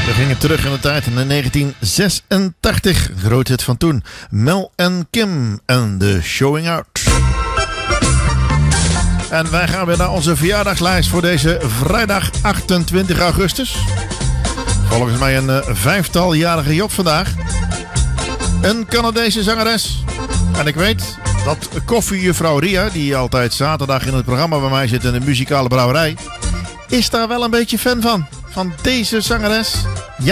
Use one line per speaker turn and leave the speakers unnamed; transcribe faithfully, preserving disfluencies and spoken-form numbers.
We gingen terug in de tijd in negentien zesentachtig. Groot hit van toen. Mel en Kim en The Showing Out. En wij gaan weer naar onze verjaardagslijst voor deze vrijdag achtentwintig augustus. Volgens mij een uh, vijftaljarige Job vandaag. Een Canadese zangeres. En ik weet dat koffiejuffrouw Ria, die altijd zaterdag in het programma bij mij zit in de muzikale brouwerij, is daar wel een beetje fan van. Van deze zangeres.